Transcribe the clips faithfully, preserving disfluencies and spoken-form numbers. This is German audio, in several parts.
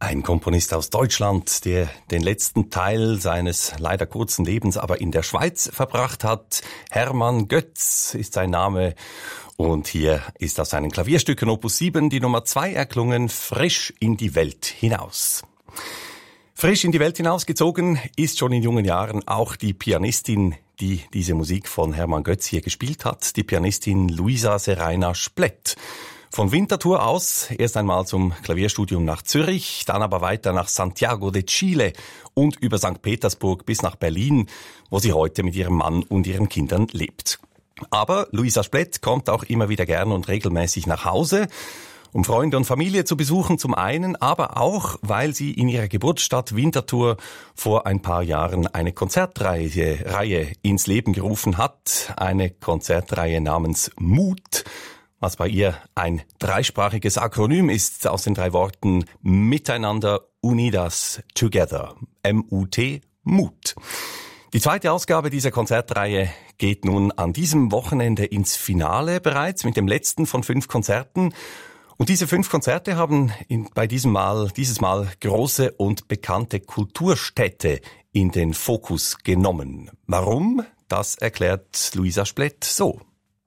Ein Komponist aus Deutschland, der den letzten Teil seines leider kurzen Lebens aber in der Schweiz verbracht hat. Hermann Götz ist sein Name. Und hier ist aus seinen Klavierstücken Opus sieben die Nummer zwei erklungen, Frisch in die Welt hinaus. Frisch in die Welt hinausgezogen ist schon in jungen Jahren auch die Pianistin, die diese Musik von Hermann Götz hier gespielt hat, die Pianistin Luisa Seraina Splett. Von Winterthur aus erst einmal zum Klavierstudium nach Zürich, dann aber weiter nach Santiago de Chile und über Sankt Petersburg bis nach Berlin, wo sie heute mit ihrem Mann und ihren Kindern lebt. Aber Luisa Splett kommt auch immer wieder gern und regelmäßig nach Hause, um Freunde und Familie zu besuchen zum einen, aber auch, weil sie in ihrer Geburtsstadt Winterthur vor ein paar Jahren eine Konzertreihe Reihe ins Leben gerufen hat. Eine Konzertreihe namens Mut, was bei ihr ein dreisprachiges Akronym ist aus den drei Worten Miteinander, Unidas, Together. M U T, Mut. Die zweite Ausgabe dieser Konzertreihe geht nun an diesem Wochenende ins Finale bereits mit dem letzten von fünf Konzerten. Und diese fünf Konzerte haben in, bei diesem Mal, dieses Mal große und bekannte Kulturstädte in den Fokus genommen. Warum? Das erklärt Luisa Splett so.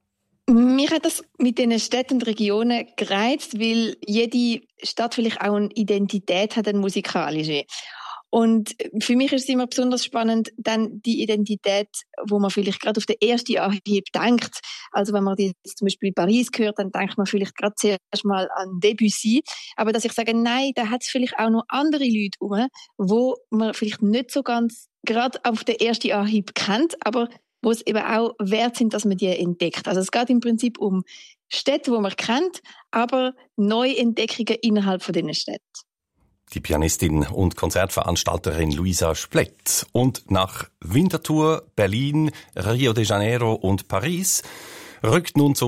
Mir hat das mit den Städten und Regionen gereizt, weil jede Stadt vielleicht auch eine Identität hat, eine musikalische. Und für mich ist es immer besonders spannend, dann die Identität, wo man vielleicht gerade auf den ersten Anhieb denkt. Also wenn man jetzt zum Beispiel Paris hört, dann denkt man vielleicht gerade zuerst mal an Debussy. Aber dass ich sage, nein, da hat es vielleicht auch noch andere Leute rum, wo man vielleicht nicht so ganz gerade auf den ersten Anhieb kennt, aber wo es eben auch wert sind, dass man die entdeckt. Also es geht im Prinzip um Städte, die man kennt, aber Neuentdeckungen innerhalb von diesen Städten. Die Pianistin und Konzertveranstalterin Luisa Splett. Und nach Winterthur, Berlin, Rio de Janeiro und Paris rückt nun zum